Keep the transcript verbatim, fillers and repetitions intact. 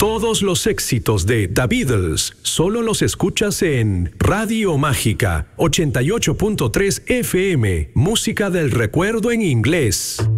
Todos los éxitos de The Beatles solo los escuchas en Radio Mágica ochenta y ocho punto tres F M, música del recuerdo en inglés.